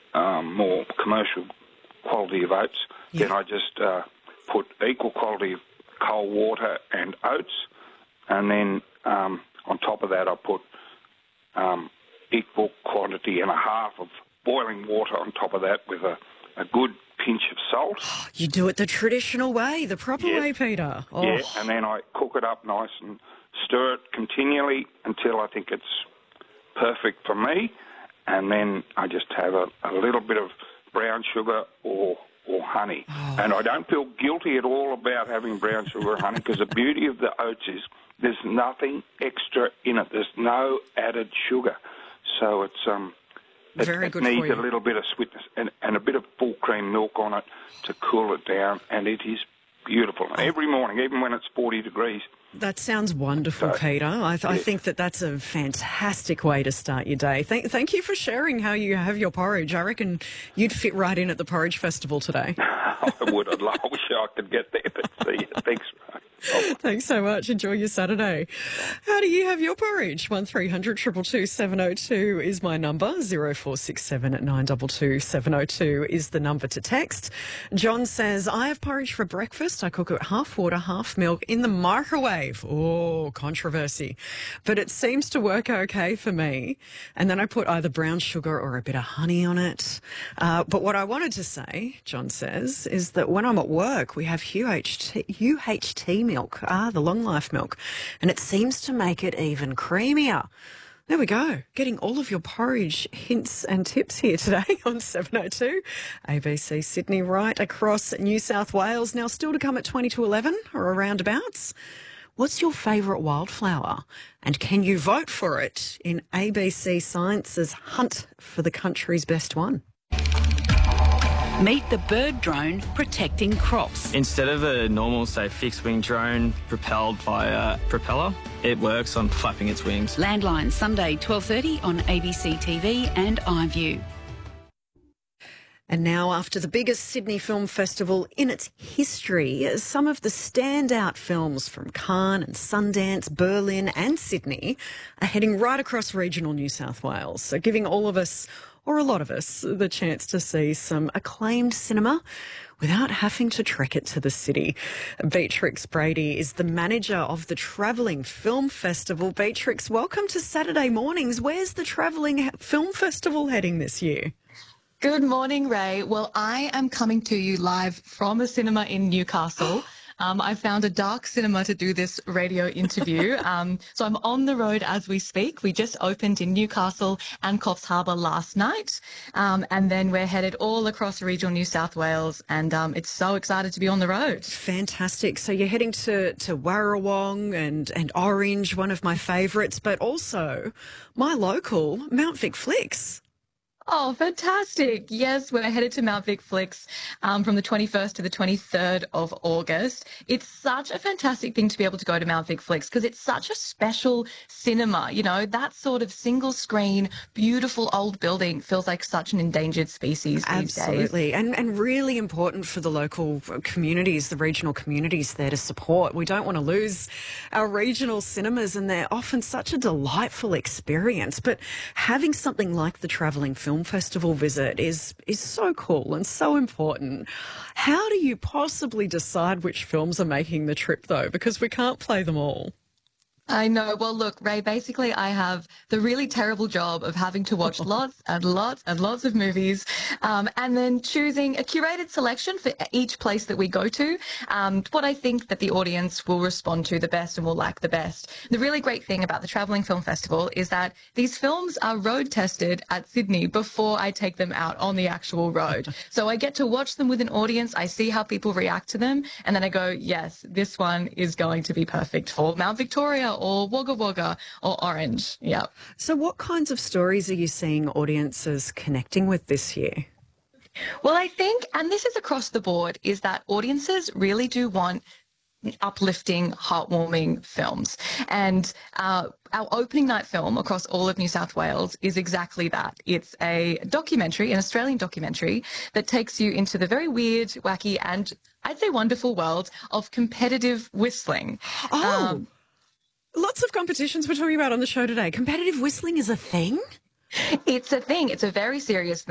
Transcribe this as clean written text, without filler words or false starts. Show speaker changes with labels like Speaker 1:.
Speaker 1: more commercial quality of oats.
Speaker 2: Yeah.
Speaker 1: Then I just put equal quality of cold water and oats, and then on top of that I put equal quantity and a half of boiling water on top of that with a good pinch of salt.
Speaker 2: You do it the traditional way, the proper way, Peter. Oh.
Speaker 1: Yeah, and then I cook it up nice and stir it continually until I think it's perfect for me, and then I just have a little bit of brown sugar or honey.
Speaker 2: Oh.
Speaker 1: And I don't feel guilty at all about having brown sugar or honey, because the beauty of the oats is there's nothing extra in it. There's no added sugar. So it's
Speaker 2: Very good
Speaker 1: it needs
Speaker 2: for you.
Speaker 1: a little bit of sweetness and a bit of full cream milk on it to cool it down, and it is beautiful. Every morning, even when it's 40 degrees.
Speaker 2: That sounds wonderful, Peter. I think that's a fantastic way to start your day. Thank you for sharing how you have your porridge. I reckon you'd fit right in at the Porridge Festival today.
Speaker 1: I would. I wish I could get there, but see, thanks.
Speaker 2: Thanks so much. Enjoy your Saturday. How do you have your porridge? 1300 222 702 is my number. 0467 922 702 is the number to text. John says, I have porridge for breakfast. I cook it half water, half milk in the microwave. Oh, controversy. But it seems to work okay for me. And then I put either brown sugar or a bit of honey on it. But what I wanted to say, John says, is that when I'm at work, we have UHT milk, the long life milk, and it seems to make it even creamier. There we go. Getting all of your porridge hints and tips here today on 702 ABC Sydney, right across New South Wales. Now still to come at 20 to 11 or around abouts. What's your favourite wildflower? And can you vote for it in ABC Science's hunt for the country's best one?
Speaker 3: Meet the bird drone protecting crops.
Speaker 4: Instead of a normal, say, fixed-wing drone propelled by a propeller, it works on flapping its wings.
Speaker 3: Landline, Sunday, 12:30 on ABC TV and iView.
Speaker 2: And now, after the biggest Sydney Film Festival in its history, some of the standout films from Cannes and Sundance, Berlin and Sydney are heading right across regional New South Wales, so giving all of us, or a lot of us, the chance to see some acclaimed cinema without having to trek it to the city. Beatrix Brady is the manager of the Travelling Film Festival. Beatrix, welcome to Saturday Mornings. Where's the Travelling Film Festival heading this year?
Speaker 5: Good morning, Ray. Well, I am coming to you live from a cinema in Newcastle. I found a dark cinema to do this radio interview. So I'm on the road as we speak. We just opened in Newcastle and Coffs Harbour last night. And then we're headed all across regional New South Wales. And it's so excited to be on the road.
Speaker 2: Fantastic. So you're heading to Warrawong and Orange, one of my favourites, but also my local, Mount Vic Flicks.
Speaker 5: Oh, fantastic. Yes, we're headed to Mount Vic Flicks from the 21st to the 23rd of August. It's such a fantastic thing to be able to go to Mount Vic Flicks because it's such a special cinema. You know, that sort of single screen, beautiful old building feels like such an endangered species these days.
Speaker 2: Absolutely. And really important for the local communities, the regional communities there to support. We don't want to lose our regional cinemas, and they're often such a delightful experience. But having something like the Travelling Film Festival visit is so cool and so important. How do you possibly decide which films are making the trip, though? Because we can't play them all.
Speaker 5: I know. Well, look, Ray, basically I have the really terrible job of having to watch lots and lots and lots of movies and then choosing a curated selection for each place that we go to, what I think that the audience will respond to the best and will like the best. The really great thing about the Travelling Film Festival is that these films are road tested at Sydney before I take them out on the actual road. So I get to watch them with an audience. I see how people react to them. And then I go, yes, this one is going to be perfect for Mount Victoria or Wagga Wagga or Orange. Yeah.
Speaker 2: So what kinds of stories are you seeing audiences connecting with this year?
Speaker 5: Well, I think, and this is across the board, is that audiences really do want uplifting, heartwarming films. And our opening night film across all of New South Wales is exactly that. It's a documentary, an Australian documentary, that takes you into the very weird, wacky, and I'd say wonderful world of competitive whistling.
Speaker 2: Oh, lots of competitions we're talking about on the show today. Competitive whistling is a thing?
Speaker 5: It's a thing. It's a very serious thing.